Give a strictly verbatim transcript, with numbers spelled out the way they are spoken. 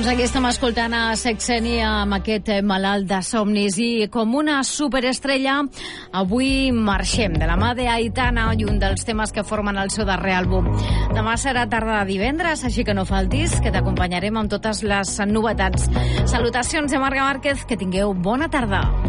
Doncs aquí estem escoltant a Sexeni amb aquest malalt de somnis i com una superestrella avui marxem de la mà d'Aitana i un dels temes que formen el seu darrer àlbum. Demà serà tarda de divendres, així que no faltis, que t'acompanyarem amb totes les novetats. Salutacions de Marga Márquez, que tingueu bona tarda.